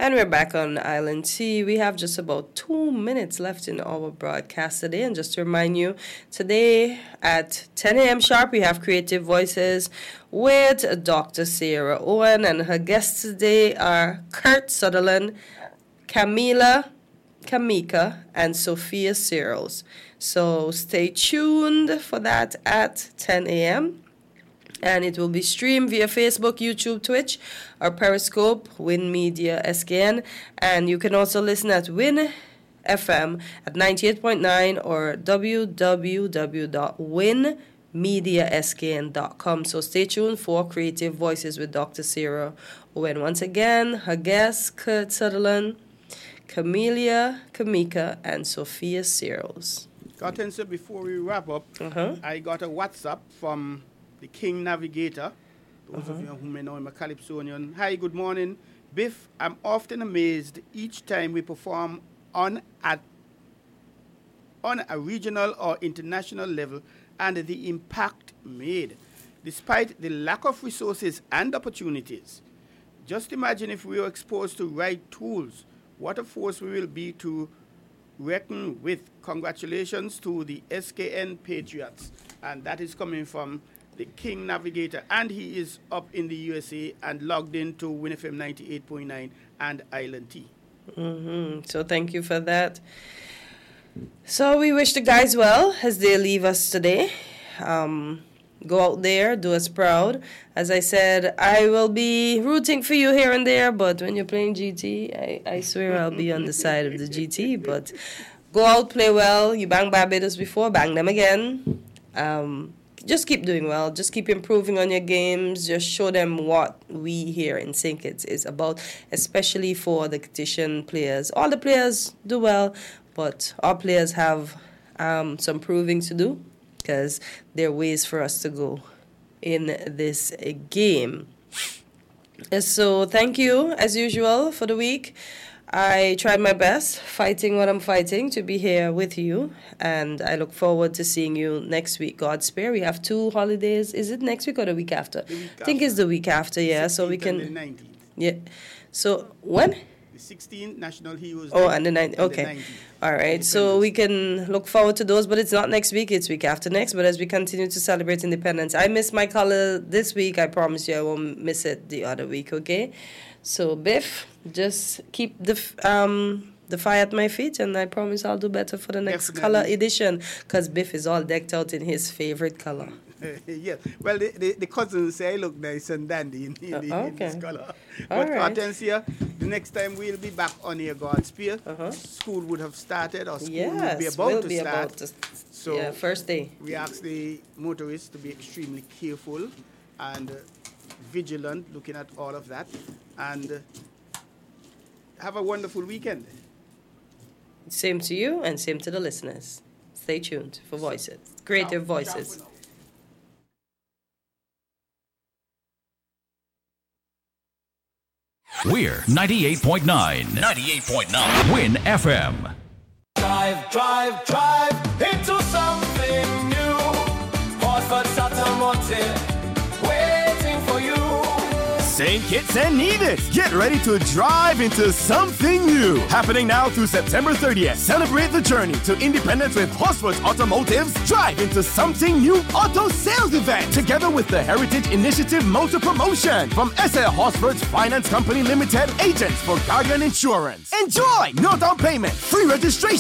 And we're back on Island Tea. We have just about 2 minutes left in our broadcast today. And just to remind you, today at 10 a.m. sharp, we have Creative Voices with Dr. Sarah Owen. And her guests today are Kurt Sutherland, Kamika, and Sophia Searles. So stay tuned for that at 10 a.m. And it will be streamed via Facebook, YouTube, Twitch, or Periscope, Win Media SKN. And you can also listen at Win FM at 98.9 or www.winmediaskn.com. So stay tuned for Creative Voices with Dr. Sarah Owen. Once again, her guests, Kurt Sutherland, Kamika, and Sophia Searles. Hortensia, before we wrap up, I got a WhatsApp from the King Navigator. Those of you who may know him, a Calypsonian. Hi, good morning. Biff, I'm often amazed each time we perform on a regional or international level and the impact made, despite the lack of resources and opportunities. Just imagine if we were exposed to right tools, what a force we will be to reckon with. Congratulations to the SKN Patriots. And that is coming from the King Navigator, and he is up in the USA and logged into WinFM 98.9 and Island Tea. So thank you for that. So we wish the guys well as they leave us today. Go out there, do us proud. As I said, I will be rooting for you here and there, but when you're playing GT, I swear I'll be on the side of the GT. But go out, play well. You banged Barbados before, bang them again. Just keep doing well. Just keep improving on your games. Just show them what we here in St. Kitts is about, especially for the Kittian players. All the players do well, but our players have some proving to do because there are ways for us to go in this game. So thank you, as usual, for the week. I tried my best, fighting what I'm fighting, to be here with you. And I look forward to seeing you next week, God spare. We have 2 holidays. Is it next week or the week after? I think it's the week after, yeah. So we can... And the 19th. Yeah. So when? The 16th National Heroes Day. Oh, and the 19th. Okay. All right. So we can look forward to those, but it's not next week. It's week after next. But as we continue to celebrate independence, I missed my color this week. I promise you I won't miss it the other week, okay? So, Biff, just keep the fire at my feet, and I promise I'll do better for the next color edition, because Biff is all decked out in his favorite color. Yeah. Well, the cousins say I look nice and dandy in this color. But Hortensia, the next time we'll be back on here, God spare. School would have started, or school would be about to start. So yeah, first day. We ask the motorists to be extremely careful and vigilant, looking at all of that, and have a wonderful weekend. Same to you, and same to the listeners. Stay tuned for Voices, Creative Voices. We're 98.9. 98.9. Win FM. Drive into something new. Horford Satamonte, waiting for you. St. Kitts and Nevis, get ready to drive into something new. Happening now through September 30th. Celebrate the journey to independence with Horsford Automotive's Drive into Something New auto sales event, together with the Heritage Initiative Motor Promotion from SL Horsford's Finance Company Limited, agents for Guardian Insurance. Enjoy! No down payment, free registration.